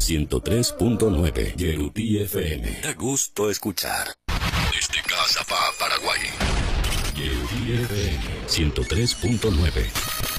103.9. Yeruti FM. Da gusto escuchar. Desde Casa para Paraguay. Yeruti FM 103.9.